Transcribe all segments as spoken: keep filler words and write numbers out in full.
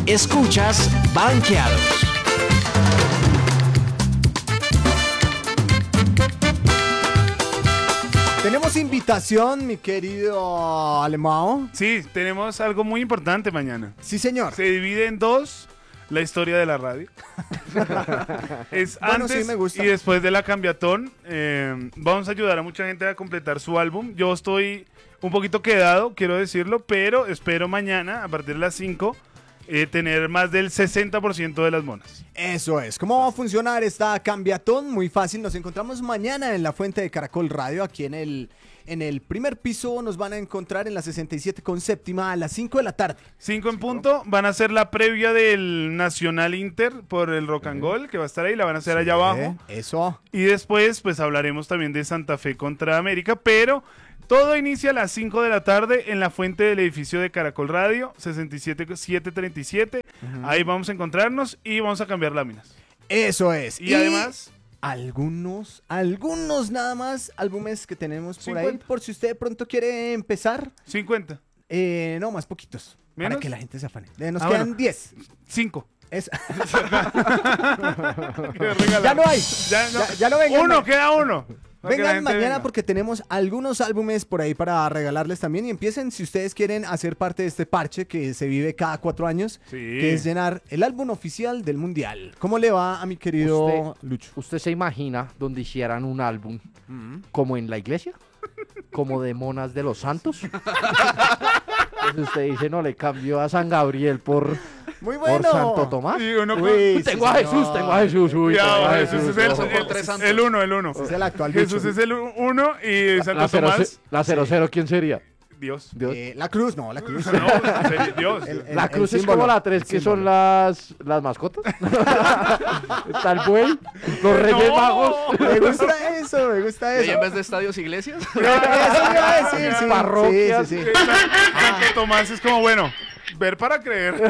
Escuchas Banqueados. Tenemos invitación, mi querido Alemão. Sí, tenemos algo muy importante mañana. Sí, señor. Se divide en dos la historia de la radio. Es Bueno, antes sí, me gusta. y después de la cambiatón. Eh, vamos a ayudar a mucha gente a completar su álbum. Yo estoy un poquito quedado, quiero decirlo, pero espero mañana, a partir de las cinco, eh, tener más del sesenta por ciento de las monas. Eso es. ¿Cómo va a funcionar esta cambiatón? Muy fácil. Nos encontramos mañana en la Fuente de Caracol Radio, aquí en el, en el primer piso. Nos van a encontrar en la sesenta y siete con séptima a las cinco de la tarde. cinco en punto, van a hacer la previa del Nacional Inter por el Rock and Roll, que va a estar ahí, la van a hacer allá abajo. Eso. Y después, pues hablaremos también de Santa Fe contra América, pero todo inicia a las cinco de la tarde en la fuente del edificio de Caracol Radio, sesenta y siete setecientos treinta y siete. Uh-huh. Ahí vamos a encontrarnos y vamos a cambiar láminas. Eso es. Y, y además, algunos, algunos nada más álbumes que tenemos por cincuenta. ahí, por si usted de pronto quiere empezar. cincuenta. Eh, no, más poquitos. ¿Menos? Para que la gente se afane. Eh, nos ah, quedan bueno. diez. cinco. Es... ya ya no hay. Ya no, ya, ya no vengan. Uno, queda uno. Vengan mañana venga. Porque tenemos algunos álbumes por ahí para regalarles también. Y empiecen, si ustedes quieren hacer parte de este parche que se vive cada cuatro años, sí. que es llenar el álbum oficial del Mundial. ¿Cómo le va a mi querido usted, Lucho? ¿Usted se imagina donde hicieran un álbum mm-hmm. como en la iglesia? ¿Como de monas de los santos? Entonces usted dice, no, le cambió a San Gabriel por... Muy bueno. Por Santo Tomás. Sí, uno Uy, tengo sí, a Jesús, tengo a Jesús. Uy, ya, tengo a Jesús, Jesús. es el, el, el uno, el uno. Es el actual Jesús bicho. es el uno y Santo la cero, Tomás. La cero cero, ¿quién sería? Dios. Dios. Eh, la cruz, no, la cruz. No, Dios. El, el, la cruz el es como la tres, que son las, las mascotas. Está el buey, los reyes no. magos. Me gusta eso, me gusta eso. ¿Y en vez de estadios, iglesias? Eso iba a decir, sí. Parroquias. Sí, sí, sí. Santo Tomás es como, bueno, ver para creer.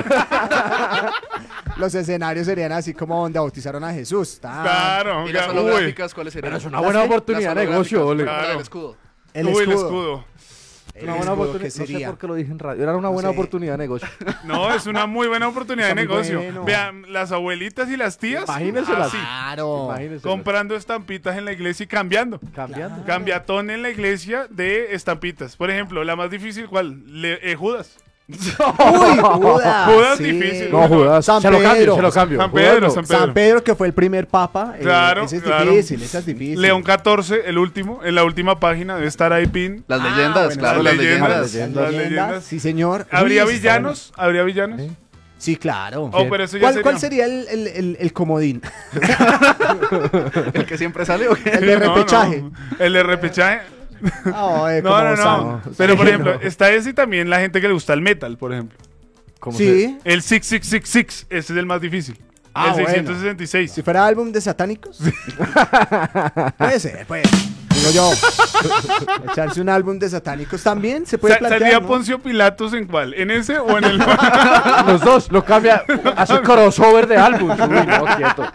Los escenarios serían así como donde bautizaron a Jesús. ¡Tan! Claro. ¿Y las uy. holográficas cuáles serían? Pero es una buena oportunidad de negocio, ole. Claro. El escudo. El Uy, escudo. el escudo. El Una buena escudo, oportunidad. ¿qué No sé sería? por qué lo dije en radio. Era una buena No sé. oportunidad de negocio. No, es una muy buena oportunidad Está de muy negocio. bueno. Vean, las abuelitas y las tías. Imagínenselas. así, Claro. Imagínense. comprando estampitas en la iglesia y cambiando. Cambiando. Cambiatón en la iglesia de estampitas. Por ejemplo, la más difícil, ¿cuál? Le, eh, Judas. Uy, Judas. Judas sí. difícil. No, Judas. San se lo cambio, Pedro. se lo cambio. San Pedro, Judas no. San Pedro. San Pedro, que fue el primer papa. eh, Claro, ese es claro. difícil, esa es difícil. León catorce, el último, en la última página debe estar ahí pin. Las Ah, leyendas, bueno, claro, las las leyendas. leyendas. leyendas. Las leyendas. Sí, señor. ¿Habría Uy, está villanos? ¿Habría villanos? Sí. bueno. Sí, claro. Oh, pero eso ya ¿Cuál, sería... ¿Cuál sería el, el, el, el comodín? ¿El que siempre sale o qué? El de No, no. repechaje. El de repechaje. Oh, eh, No, como no, Sam. no. Pero, por Sí, ejemplo, no. está ese y también la gente que le gusta el metal, por ejemplo. ¿Cómo se- Sí. El seis seis seis seis, ese es el más difícil. Ah, el bueno. seiscientos sesenta y seis. Si fuera álbum de satánicos. Puede ser, pues. Digo yo. Echarse un álbum de satánicos también se puede Sa- plantear, ¿Salía ¿no? Poncio Pilatos en cuál? ¿En ese o en el...? Los dos, lo cambia. Hace crossover de álbum. Uy, no, quieto.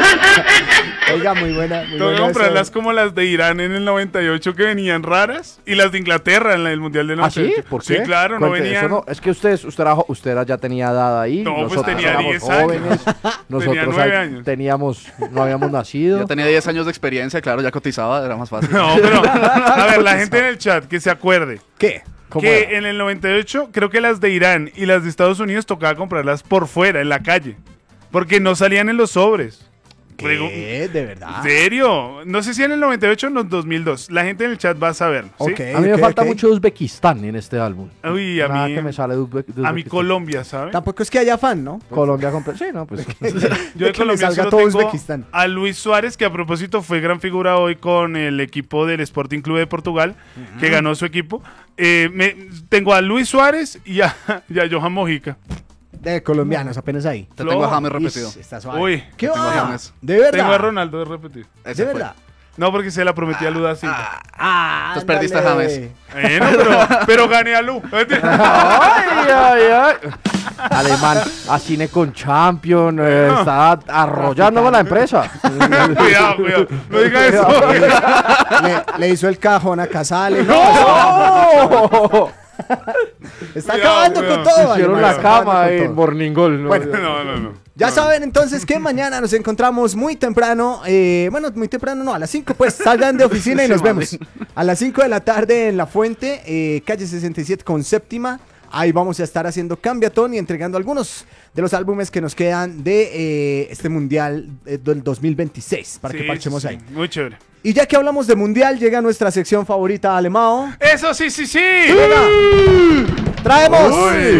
Oiga, muy buena. Muy Tengo que buena comprarlas esa- como las de Irán en el noventa y ocho que venían raras y las de Inglaterra en la- el Mundial del ¿Ah, noventa y ocho. sí? ¿Por qué? Sí, claro, no Cuente, venían... eso no- es que ustedes, usted, era, jo- usted era- ya tenía edad ahí. No, pues nosotros tenía éramos diez años. jóvenes. Nosotros nueve ahí años. teníamos, no habíamos nacido. Ya tenía diez años de experiencia, claro, ya cotizaba, era más fácil. No, pero... A ver, la gente en el chat que se acuerde ¿Qué? ¿Cómo que era? en el noventa y ocho creo que las de Irán y las de Estados Unidos tocaba comprarlas por fuera, en la calle. Porque no salían en los sobres. Pregu- ¿Qué? ¿De verdad? ¿En serio? No sé si en el noventa y ocho o en el dos mil dos. La gente en el chat va a saber. ¿sí? Ok, A mí me ok, falta ok. mucho de Uzbekistán en este álbum. Uy, a Nada mí, que me sale de Uzbe- de a Uzbekistán. mí Colombia, ¿sabes? Tampoco es que haya fan, ¿no? Colombia compra. Sí, no, pues. Yo de que le Colombia salga solo todo tengo Uzbekistán. a Luis Suárez, que a propósito fue gran figura hoy con el equipo del Sporting Club de Portugal, que ganó su equipo. Eh, me, tengo a Luis Suárez y a, y a Johan Mojica. De colombianos, apenas ahí. Te tengo a James Ish, repetido. está suave. Uy, ¿Qué tengo a va? James. ¿De verdad? tengo a Ronaldo de repetir. Ese ¿De fue. verdad? No, porque se la prometí a Luda Silva. Ah, Entonces perdiste a ándale. James. Bueno, pero, pero gané a Lu. ay, ay, ay. Alemán, a cine con Champion, eh, No. está arrollando con la empresa. Cuidado, cuidado. No diga eso. Le, le hizo el cajón a Casale. ¡No! Está Cuidado, acabando cuidado. con todo. Hicieron vale, la está acabando cama con en todo. Morningol. ¿no? Bueno, No, no, no. Ya saben entonces que mañana nos encontramos muy temprano, eh, bueno, muy temprano no, a las cinco pues salgan de oficina y nos Sí, vemos. A las cinco de la tarde en La Fuente, eh, calle sesenta y siete con séptima. Ahí vamos a estar haciendo cambiatón y entregando algunos de los álbumes que nos quedan de eh, este mundial eh, del dos mil veintiséis, para que Sí, parchemos sí, ahí. Muy chévere. Y ya que hablamos de mundial, llega nuestra sección favorita, Alemao. Eso sí, sí, sí. Llega. Traemos.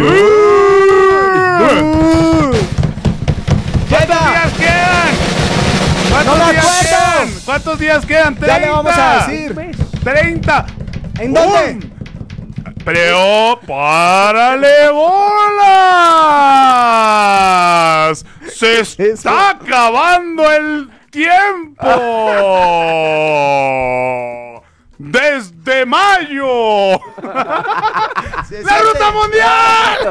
¿Cuántos Llega. días quedan? ¿Cuántos No me días acuerdo. quedan? ¿Cuántos días quedan? Ya le vamos a decir. treinta. ¿En dónde? ¡Pum! Pero párale bolas. Se Eso. está acabando el tiempo. Desde mayo. ¡La ruta mundial!